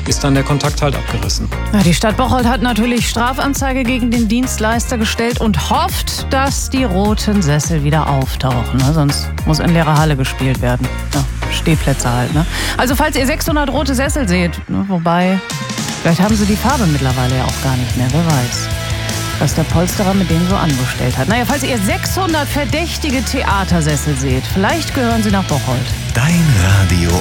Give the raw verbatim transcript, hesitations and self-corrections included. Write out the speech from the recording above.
ist dann der Kontakt halt abgerissen. Ja, die Stadt Bocholt hat natürlich Strafanzeige gegen den Dienstleister gestellt und hofft, dass die roten Sessel wieder auftauchen. Ne? Sonst muss in leerer Halle gespielt werden. Ja, Stehplätze halt. Ne? Also falls ihr sechshundert rote Sessel seht, ne? Wobei, vielleicht haben sie die Farbe mittlerweile ja auch gar nicht mehr, wer weiß, was der Polsterer mit denen so angestellt hat. Naja, falls ihr sechshundert verdächtige Theatersessel seht, vielleicht gehören sie nach Bocholt. Dein Radio